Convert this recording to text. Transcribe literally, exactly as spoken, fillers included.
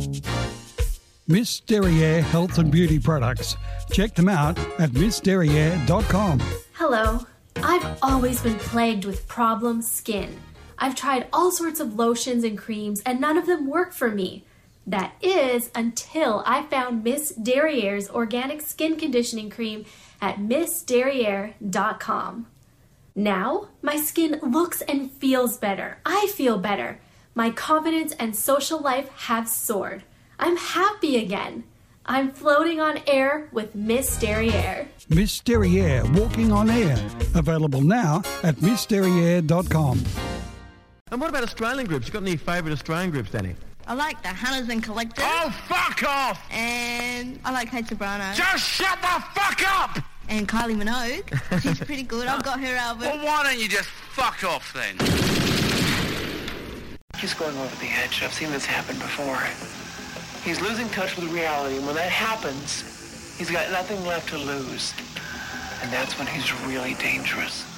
Miss Derriere Health and Beauty Products. Check them out at miss derriere dot com. Hello. I've always been plagued with problem skin. I've tried all sorts of lotions and creams and none of them work for me. That is until I found Miss Derriere's organic skin conditioning cream at miss derriere dot com. Now, my skin looks and feels better. I feel better. My confidence and social life have soared. I'm happy again. I'm floating on air with Miss Derriere. Miss Derriere Walking on Air. Available now at miss derriere dot com. And what about Australian groups? You got any favourite Australian groups, Danny? I like the Hunters and Collectors. Oh, fuck off! And I like Kate Sobrano. Just shut the fuck up! And Kylie Minogue. She's pretty good. I've got her album. Well, why don't you just fuck off then? He's going over the edge. I've seen this happen before. He's losing touch with reality, and when that happens, he's got nothing left to lose. And that's when he's really dangerous.